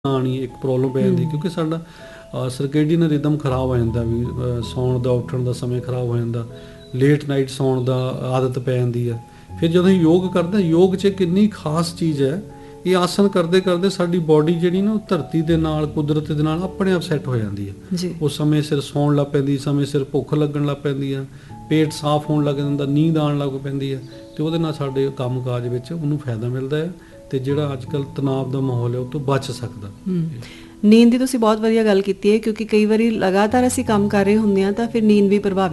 ਆਉਣੀ ਇੱਕ ਪ੍ਰੋਬਲਮ ਪੈ ਜਾਂਦੀ ਕਿਉਂਕਿ ਸਾਡਾ ਸਰਕੇਡੀਅਨ ਰਿਦਮ ਖਰਾਬ ਹੋ ਜਾਂਦਾ ਵੀ ਸੌਣ ਦਾ ਉੱਠਣ ਦਾ ਸਮੇਂ ਖਰਾਬ ਹੋ ਜਾਂਦਾ, ਲੇਟ ਨਾਈਟ ਸੌਣ ਦਾ ਆਦਤ ਪੈ ਜਾਂਦੀ ਹੈ। ਫਿਰ ਜਦੋਂ ਅਸੀਂ ਯੋਗ ਕਰਦੇ, ਯੋਗ 'ਚ ਕਿੰਨੀ ਖਾਸ ਚੀਜ਼ ਹੈ, ਇਹ ਆਸਨ ਕਰਦੇ ਕਰਦੇ ਸਾਡੀ ਬਾਡੀ ਜਿਹੜੀ ਨਾ ਉਹ ਧਰਤੀ ਦੇ ਨਾਲ ਕੁਦਰਤ ਦੇ ਨਾਲ ਆਪਣੇ ਆਪ ਸੈੱਟ ਹੋ ਜਾਂਦੀ ਹੈ ਜੀ। ਉਹ ਸਮੇਂ ਸਿਰ ਸੌਣ ਲੱਗ ਪੈਂਦੀ, ਸਮੇਂ ਸਿਰ ਭੁੱਖ ਲੱਗਣ ਲੱਗ ਪੈਂਦੀ ਆ, ਪੇਟ ਸਾਫ਼ ਹੋਣ ਲੱਗ ਜਾਂਦਾ, ਨੀਂਦ ਆਉਣ ਲੱਗ ਪੈਂਦੀ ਹੈ ਅਤੇ ਉਹਦੇ ਨਾਲ ਸਾਡੇ ਕੰਮ ਕਾਜ ਵਿੱਚ ਉਹਨੂੰ ਫਾਇਦਾ ਮਿਲਦਾ ਹੈ ਅਤੇ ਜਿਹੜਾ ਅੱਜ ਕੱਲ੍ਹ ਤਣਾਅ ਦਾ ਮਾਹੌਲ ਹੈ ਉਹ ਤੋਂ ਬਚ ਸਕਦਾ। ਨੀਂਦ ਦੀ ਤੁਸੀਂ ਬਹੁਤ ਵਧੀਆ ਗੱਲ ਕੀਤੀ ਹੈ, ਕਿਉਂਕਿ ਕਈ ਵਾਰੀ ਲਗਾਤਾਰ ਅਸੀਂ ਕੰਮ ਕਰ ਰਹੇ ਹੁੰਦੇ ਹਾਂ ਤਾਂ ਫਿਰ ਨੀਂਦ ਵੀ ਪ੍ਰਭਾਵਿਤ